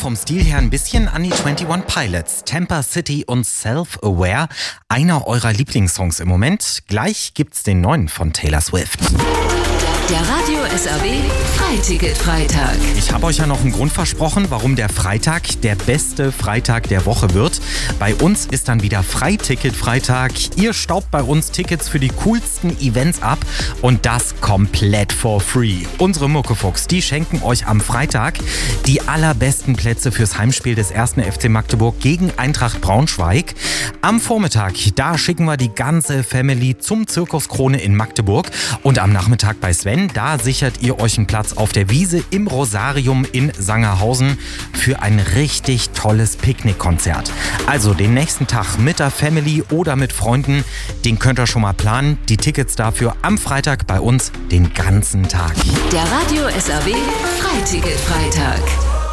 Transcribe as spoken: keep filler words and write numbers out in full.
vom Stil her ein bisschen an die einundzwanzig Pilots. Temper City und Self-Aware, einer eurer Lieblingssongs im Moment. Gleich gibt's den neuen von Taylor Swift. Der Radio S R B Freiticket-Freitag. Ich habe euch ja noch einen Grund versprochen, warum der Freitag der beste Freitag der Woche wird. Bei uns ist dann wieder Freiticket-Freitag. Ihr staubt bei uns Tickets für die coolsten Events ab und das komplett for free. Unsere Muckefuchs, die schenken euch am Freitag die allerbesten Plätze fürs Heimspiel des ersten F C Magdeburg gegen Eintracht Braunschweig. Am Vormittag, da schicken wir die ganze Family zum Zirkus Krone in Magdeburg und am Nachmittag bei Sven, da sichert ihr euch einen Platz auf der Wiese im Rosarium in Sangerhausen für ein richtig tolles Picknickkonzert. Also den nächsten Tag mit der Family oder mit Freunden, den könnt ihr schon mal planen. Die Tickets dafür am Freitag bei uns den ganzen Tag. Der Radio S R B Freiticket-Freitag.